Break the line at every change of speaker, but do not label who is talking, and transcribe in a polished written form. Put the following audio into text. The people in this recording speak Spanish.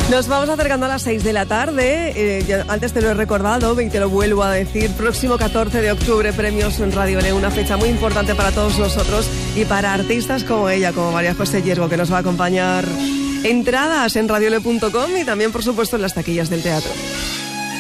Nos vamos acercando a las 6 de la tarde. Antes te lo he recordado y te lo vuelvo a decir. Próximo 14 de octubre, premios en Radio L, una fecha muy importante para todos nosotros y para artistas como ella, como María José Hiergo, que nos va a acompañar. Entradas en radiole.com y también, por supuesto, en las taquillas del teatro.